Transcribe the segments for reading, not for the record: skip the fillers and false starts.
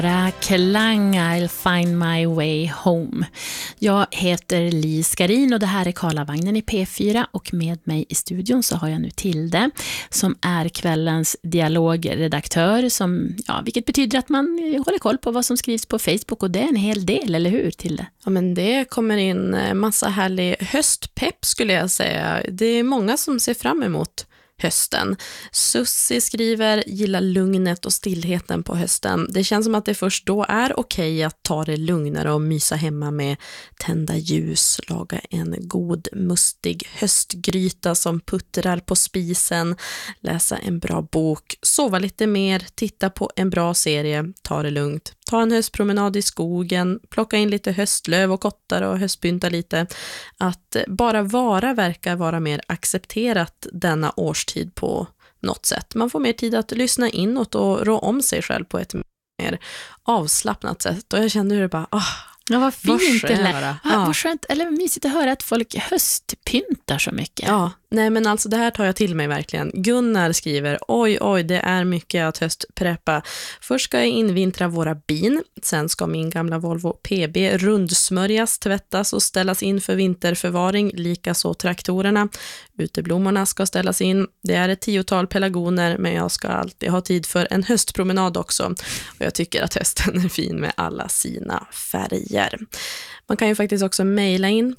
Klang, I'll find my way home. Jag heter Li Skarin och det här är Karlavagnen i P4 och med mig i studion så har jag nu Tilde som är kvällens dialogredaktör som, vilket betyder att man håller koll på vad som skrivs på Facebook och det är en hel del, eller hur Tilde? Ja, men det kommer in massa härlig höstpepp skulle jag säga. Det är många som ser fram emot hösten. Sussi skriver, gillar lugnet och stillheten på hösten. Det känns som att det först då är okej att ta det lugnare och mysa hemma med tända ljus, laga en god mustig höstgryta som puttrar på spisen, läsa en bra bok, sova lite mer, titta på en bra serie, ta det lugnt. Ta en höstpromenad i skogen, plocka in lite höstlöv och kottar och höstpynta lite. Att bara vara verkar vara mer accepterat denna årstid på något sätt. Man får mer tid att lyssna inåt och rå om sig själv på ett mer avslappnat sätt. Och jag kände hur det bara, ja, vad fint det. Vad skönt, eller mysigt att höra att folk höstpyntar så mycket. Ja, nej men alltså det här tar jag till mig verkligen. Gunnar skriver, oj, det är mycket att höstpreppa. Först ska jag invintra våra bin, sen ska min gamla Volvo PB rundsmörjas, tvättas och ställas in för vinterförvaring, likaså traktorerna. Uteblommorna ska ställas in. Det är ett 10-tal pelargoner, men jag ska alltid ha tid för en höstpromenad också. Och jag tycker att hösten är fin med alla sina färger. Man kan ju faktiskt också mejla in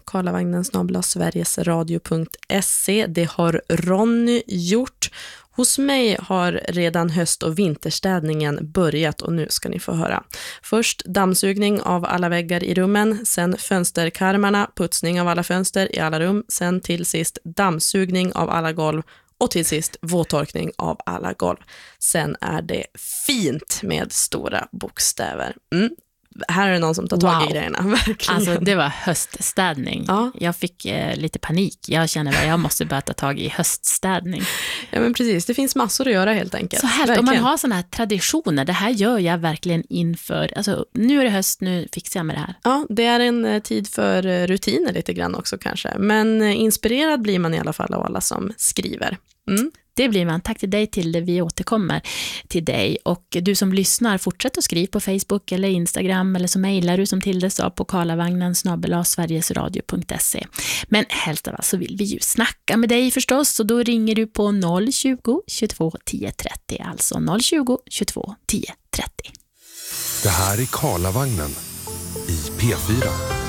karlavagnen@sverigesradio.se. Det har Ronny gjort. Hos mig har redan höst- och vinterstädningen börjat och nu ska ni få höra. Först dammsugning av alla väggar i rummen, sen fönsterkarmarna, putsning av alla fönster i alla rum, sen till sist dammsugning av alla golv och till sist våttorkning av alla golv. Sen är det fint med stora bokstäver. Här är det någon som tar tag i grejerna, verkligen. Alltså det var höststädning. Ja. Jag fick lite panik. Jag känner att jag måste börja ta tag i höststädning. Ja men precis, det finns massor att göra helt enkelt. Så här, om man har såna här traditioner, det här gör jag verkligen inför, alltså nu är det höst, nu fixar jag med det här. Ja, det är en tid för rutiner lite grann också kanske. Men inspirerad blir man i alla fall av alla som skriver. Det blir man. Tack till dig Tilde, vi återkommer till dig. Och du som lyssnar, fortsätt att skriva på Facebook eller Instagram eller så mejlar du som Tilde sa på karlavagnen@sverigesradio.se. Men helst av allt så vill vi ju snacka med dig förstås och då ringer du på 020 22 10 30, alltså 020 22 10 30. Det här är Karlavagnen i P4.